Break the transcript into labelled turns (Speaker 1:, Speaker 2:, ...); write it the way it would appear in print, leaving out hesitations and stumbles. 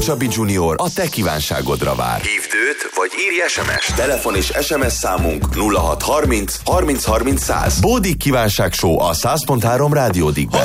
Speaker 1: Csabi Junior a te kívánságodra vár. Hívd őt, vagy írj SMS-t. Telefon és SMS számunk 0630 30 30 100. Bódik kívánság show a 100.3 Rádió Digben.